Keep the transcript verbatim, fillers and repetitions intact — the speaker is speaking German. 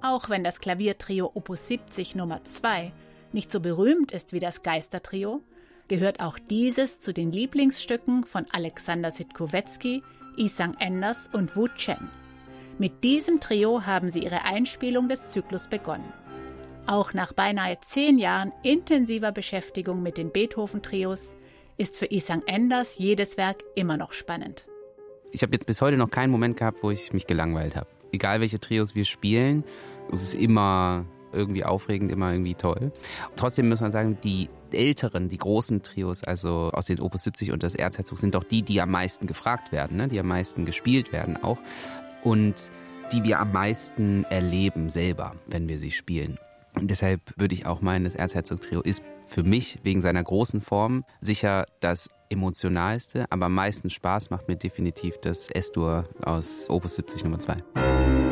Auch wenn das Klaviertrio Opus siebzig Nummer zwei nicht so berühmt ist wie das Geistertrio, gehört auch dieses zu den Lieblingsstücken von Alexander Sitkowetzky, Isang Enders und Wu Chen. Mit diesem Trio haben sie ihre Einspielung des Zyklus begonnen. Auch nach beinahe zehn Jahren intensiver Beschäftigung mit den Beethoven-Trios ist für Isang Enders jedes Werk immer noch spannend. Ich habe jetzt bis heute noch keinen Moment gehabt, wo ich mich gelangweilt habe. Egal welche Trios wir spielen, es ist immer irgendwie aufregend, immer irgendwie toll. Trotzdem muss man sagen, die älteren, die großen Trios, also aus den Opus siebzig und das Erzherzog, sind doch die, die am meisten gefragt werden, ne? Die am meisten gespielt werden auch und die wir am meisten erleben selber, wenn wir sie spielen. Und deshalb würde ich auch meinen, das Erzherzog-Trio ist für mich wegen seiner großen Form sicher das emotionalste, aber am meisten Spaß macht mir definitiv das S-Dur aus Opus siebzig Nummer zwei.